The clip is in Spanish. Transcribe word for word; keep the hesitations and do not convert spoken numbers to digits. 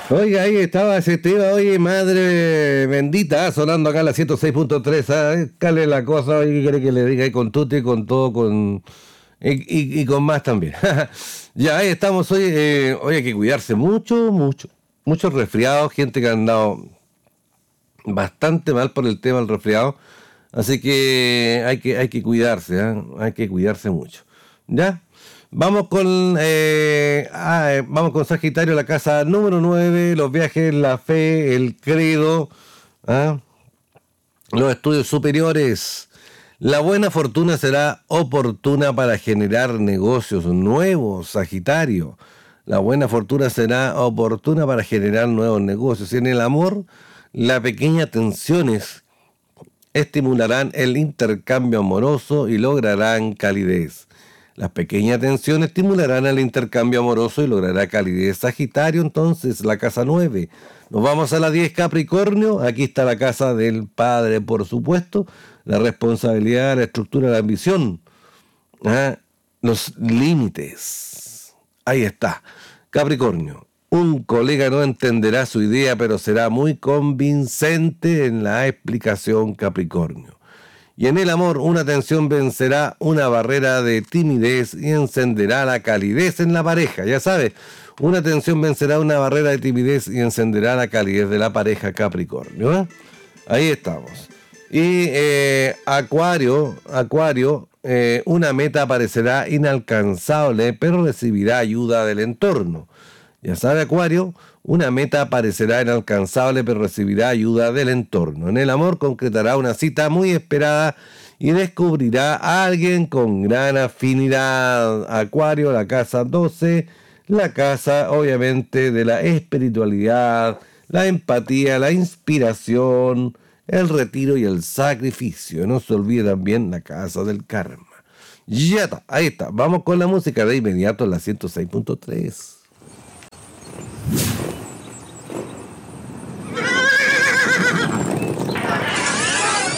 Oiga, ahí estaba ese tema, oye, madre bendita, ah, sonando acá la ciento seis punto tres, ¿sabes? Cale la cosa, oye, ¿qué quiere que le diga? Ahí con tutti, con todo, con... Y, y- y con más también. Ya, ahí estamos hoy. Eh, hoy hay que cuidarse mucho, mucho. Muchos resfriados, gente que ha andado bastante mal por el tema del resfriado. Así que hay que, hay que cuidarse, ¿eh? Hay que cuidarse mucho. ¿Ya? Vamos con, eh, ah, eh, vamos con Sagitario, la casa número nueve, los viajes, la fe, el credo, ¿ah? Los estudios superiores. La buena fortuna será oportuna para generar negocios nuevos, Sagitario. La buena fortuna será oportuna para generar nuevos negocios. Y en el amor, las pequeñas tensiones estimularán el intercambio amoroso y lograrán calidez. Las pequeñas tensiones estimularán el intercambio amoroso y logrará calidez. Sagitario, entonces, la casa nueve. Nos vamos a la diez, Capricornio. Aquí está la casa del padre, por supuesto. La responsabilidad, la estructura, la ambición. ¿Ah? Los límites. Ahí está. Capricornio. Un colega no entenderá su idea, pero será muy convincente en la explicación, Capricornio. Y en el amor, una tensión vencerá una barrera de timidez y encenderá la calidez en la pareja. Ya sabes, una tensión vencerá una barrera de timidez y encenderá la calidez de la pareja, Capricornio. ¿Eh? Ahí estamos. Y eh, Acuario, Acuario, eh, una meta parecerá inalcanzable, pero recibirá ayuda del entorno. Ya sabe, Acuario, una meta parecerá inalcanzable, pero recibirá ayuda del entorno. En el amor concretará una cita muy esperada y descubrirá a alguien con gran afinidad. Acuario, la casa doce, la casa obviamente de la espiritualidad, la empatía, la inspiración, el retiro y el sacrificio. No se olvide también la casa del karma. Ya está, ahí está. Vamos con la música de inmediato en la ciento seis punto tres.